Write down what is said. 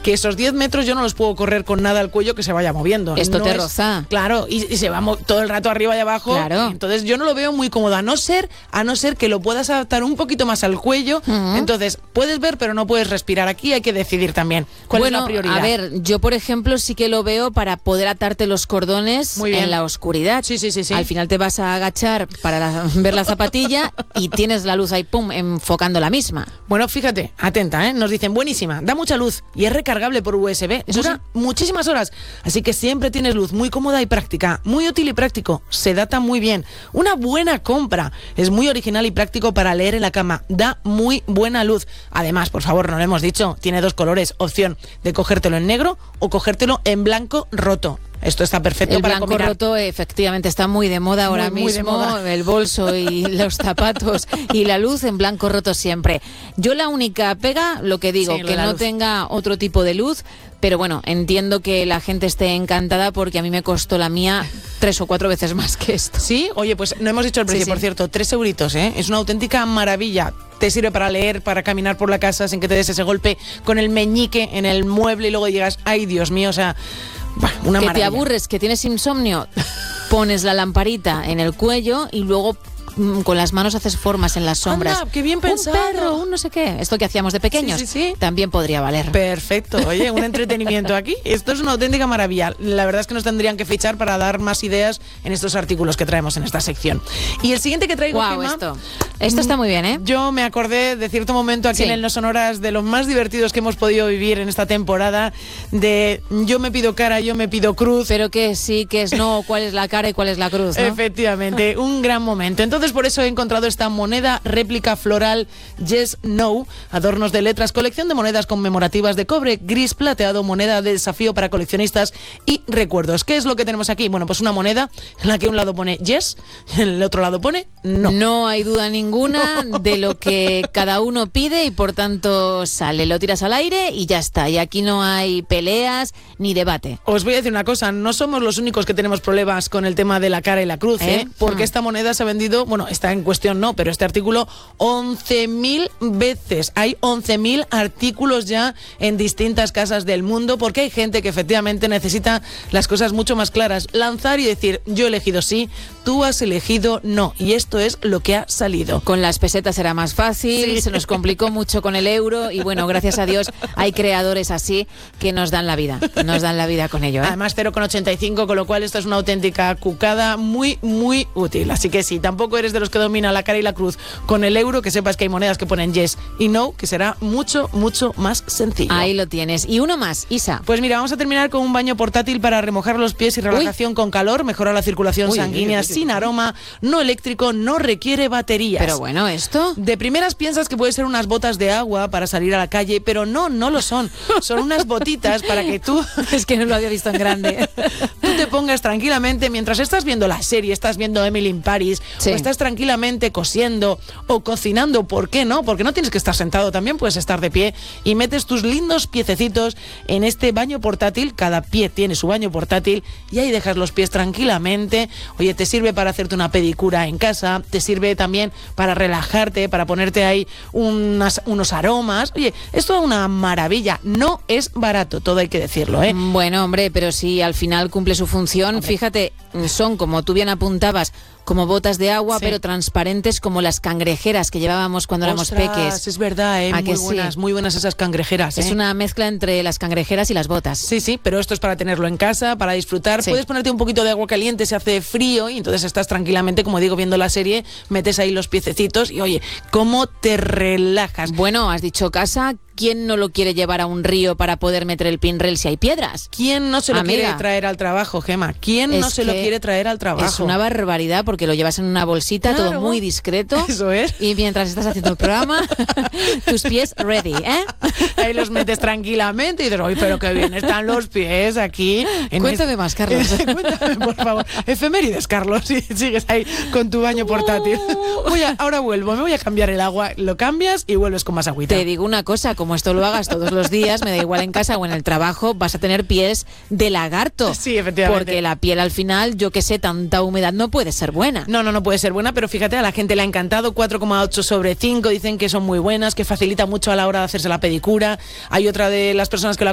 que esos 10 metros yo no los puedo correr con nada al cuello que se vaya moviendo. Esto no te roza. Claro, y se va todo el rato arriba y abajo. Claro. Entonces yo no lo veo muy cómodo, a no ser que lo puedas adaptar un poquito más al cuello. Entonces puedes ver, pero no puedes respirar. Aquí hay que decidir también cuál es la prioridad. A ver, yo por ejemplo sí que lo veo para poder atarte los cordones en la oscuridad. Sí. Al final te vas a agachar para ver la zapatilla y tienes la luz ahí, pum, enfocando la misma. Bueno, fíjate, atenta, ¿eh? Nos dicen, buenísima, da mucha luz y es recargable por USB. Dura muchísimas horas, así que siempre tienes luz, muy cómoda y práctica, muy útil y práctico, se data muy bien. Una buena compra, es muy original y práctico para leer en la cama, da muy buena luz. Además, por favor, no lo hemos dicho, tiene 2 colores, opción de cogértelo en negro o cogértelo en blanco roto. Esto está perfecto para combinar. El blanco roto efectivamente está muy de moda ahora mismo, de moda. El bolso y los zapatos y la luz en blanco roto siempre. Yo la única pega, lo que digo, que no tenga otro tipo de luz, pero bueno, entiendo que la gente esté encantada porque a mí me costó la mía 3 o 4 veces más que esto. Sí, oye, pues no hemos dicho el precio, por cierto, 3 euritos, ¿eh? Es una auténtica maravilla. Te sirve para leer, para caminar por la casa sin que te des ese golpe con el meñique en el mueble y luego llegas, ay Dios mío, o sea... Una que maravilla. Te aburres, que tienes insomnio, pones la lamparita en el cuello y luego con las manos haces formas en las sombras. Anda, qué bien pensado. Un perro, un no sé qué. Esto que hacíamos de pequeños también podría valer. Perfecto. Oye, un entretenimiento aquí. Esto es una auténtica maravilla. La verdad es que nos tendrían que fichar para dar más ideas en estos artículos que traemos en esta sección. Y el siguiente que traigo, Gemma, esto está muy bien, ¿eh? Yo me acordé de cierto momento aquí en el No Sonoras de los más divertidos que hemos podido vivir en esta temporada, de yo me pido cara, yo me pido cruz. Pero que sí, que es no, cuál es la cara y cuál es la cruz, ¿no? Efectivamente, un gran momento. Entonces, por eso he encontrado esta moneda réplica floral Yes, No, adornos de letras, colección de monedas conmemorativas de cobre, gris plateado, moneda de desafío para coleccionistas y recuerdos. ¿Qué es lo que tenemos aquí? Bueno, pues una moneda en la que un lado pone yes, en el otro lado pone no. No hay duda ninguna de lo que cada uno pide y por tanto sale, lo tiras al aire y ya está. Y aquí no hay peleas ni debate. Os voy a decir una cosa, no somos los únicos que tenemos problemas con el tema de la cara y la cruz, porque esta moneda se ha vendido, bueno, está en cuestión no, pero este artículo 11.000 veces. Hay 11.000 artículos ya en distintas casas del mundo porque hay gente que efectivamente necesita las cosas mucho más claras. Lanzar y decir, yo he elegido sí, tú has elegido no. Y esto es lo que ha salido. Con las pesetas era más fácil, se nos complicó mucho con el euro y bueno, gracias a Dios hay creadores así que nos dan la vida con ello, ¿eh? Además 0,85, con lo cual esto es una auténtica cucada muy, muy útil. Así que si tampoco eres de los que domina la cara y la cruz con el euro, que sepas que hay monedas que ponen yes y no, que será mucho, mucho más sencillo. Ahí lo tienes. Y uno más, Isa. Pues mira, vamos a terminar con un baño portátil para remojar los pies y relajación con calor, mejora la circulación sanguínea, sin aroma, no eléctrico, no requiere baterías. Pero bueno, ¿esto? De primeras piensas que puede ser unas botas de agua para salir a la calle, pero no lo son. Son unas botitas para que tú... Es que no lo había visto en grande. Tú te pongas tranquilamente mientras estás viendo la serie, estás viendo Emily in Paris, o estás tranquilamente cosiendo o cocinando, ¿por qué no? Porque no tienes que estar sentado, también puedes estar de pie y metes tus lindos piececitos en este baño portátil. Cada pie tiene su baño portátil y ahí dejas los pies tranquilamente. Oye, te sirve para hacerte una pedicura en casa, te sirve también para relajarte, para ponerte ahí unos aromas. Oye, esto es una maravilla. No es barato, todo hay que decirlo, ¿eh? Bueno, hombre, pero si al final cumple su función, fíjate, son, como tú bien apuntabas, como botas de agua, pero transparentes como las cangrejeras que llevábamos cuando éramos peques. Es verdad, muy buenas esas cangrejeras. Es una mezcla entre las cangrejeras y las botas. Sí, pero esto es para tenerlo en casa, para disfrutar. Puedes ponerte un poquito de agua caliente si hace frío y entonces estás tranquilamente, como digo, viendo la serie, metes ahí los piececitos y oye, cómo te relajas. Bueno, has dicho casa. ¿Quién no lo quiere llevar a un río para poder meter el pinrel si hay piedras? ¿Quién no se lo quiere traer al trabajo, Gemma? ¿Quién no se lo quiere traer al trabajo? Es una barbaridad porque lo llevas en una bolsita, todo muy discreto. Eso es. Y mientras estás haciendo el programa, tus pies ready, ¿eh? Ahí los metes tranquilamente y dices, oye, pero qué bien están los pies aquí. Cuéntame más, Carlos. Cuéntame, por favor. Efemérides, Carlos, si sigues ahí con tu baño portátil. Ahora vuelvo, me voy a cambiar el agua. Lo cambias y vuelves con más agüita. Te digo una cosa, como esto lo hagas todos los días, me da igual en casa o en el trabajo, vas a tener pies de lagarto. Sí, efectivamente. Porque la piel al final, yo que sé, tanta humedad no puede ser buena. No puede ser buena, pero fíjate, a la gente le ha encantado, 4,8 sobre 5, dicen que son muy buenas, que facilita mucho a la hora de hacerse la pedicura. Hay otra de las personas que lo